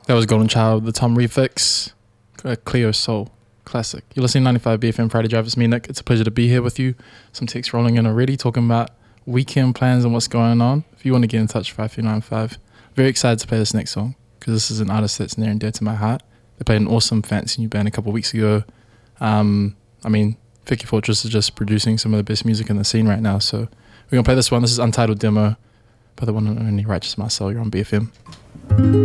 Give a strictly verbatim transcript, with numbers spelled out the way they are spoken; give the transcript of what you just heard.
That was Golden Child, the Tom Refix, uh, Cleo Soul, classic. You're listening to ninety-five B F M Friday Drive. It's me, Nick. It's a pleasure to be here with you. Some texts rolling in already, talking about weekend plans and what's going on. If you want to get in touch, five three nine five. Very excited to play this next song because this is an artist that's near and dear to my heart. They played an awesome fancy new band a couple of weeks ago. Um, I mean, Vicky Fortress is just producing some of the best music in the scene right now. So we're going to play this one. This is Untitled Demo by the one and only Righteous Marcel. You're on B F M.